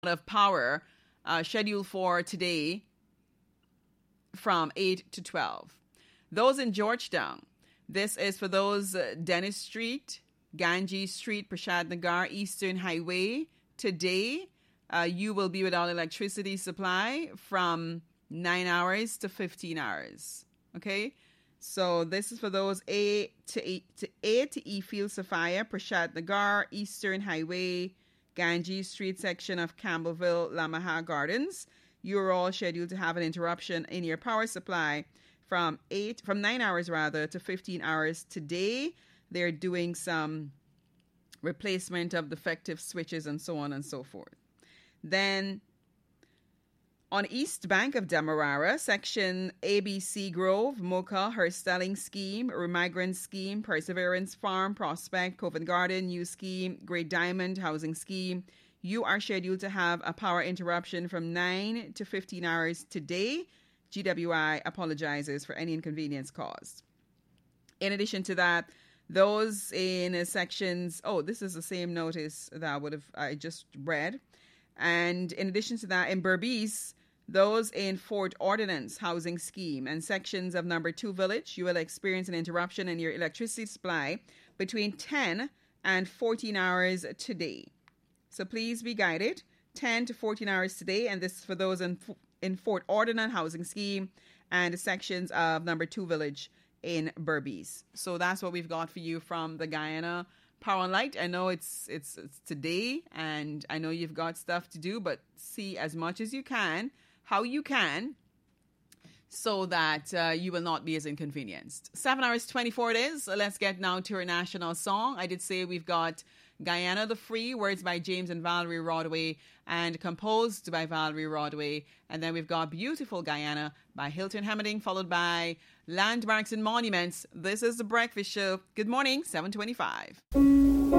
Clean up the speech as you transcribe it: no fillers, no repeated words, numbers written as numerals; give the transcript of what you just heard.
of power scheduled for today from 8 to 12. Those in Georgetown, this is for those Dennis Street, Ganges Street, Prashad Nagar, Eastern Highway. Today, you will be without electricity supply from 9 hours to 15 hours. Okay? So this is for those A to E Field Sophia, Prashad Nagar, Eastern Highway, Ganges Street section of Campbellville, Lamaha Gardens. You're all scheduled to have an interruption in your power supply from 9 hours to 15 hours today. They're doing some replacement of defective switches and so on and so forth. Then on East Bank of Demerara, section ABC Grove, Mocha, Herstelling Scheme, Remigrant Scheme, Perseverance Farm, Prospect, Covent Garden, New Scheme, Great Diamond Housing Scheme. You are scheduled to have a power interruption from 9 to 15 hours today. GWI apologizes for any inconvenience caused. In addition to that, those in sections, this is the same notice that I just read. And in addition to that, in Berbice, those in Fort Ordnance Housing Scheme and sections of number 2 Village, you will experience an interruption in your electricity supply between 10 and 14 hours today. So please be guided, 10 to 14 hours today, and this is for those in Fort Ordnance Housing Scheme and sections of number 2 Village in Berbice. So that's what we've got for you from the Guyana Power and Light. I know it's today, and I know you've got stuff to do, but see as much as you can, how you can, so that you will not be as inconvenienced. 7 hours 24 it is. Let's get now to our national song. I did say we've got Guyana the Free, words by James and Valerie Rodway and composed by Valerie Rodway. And then we've got Beautiful Guyana by Hilton Hammonding, followed by Landmarks and Monuments. This is The Breakfast Show. Good morning, 7:25.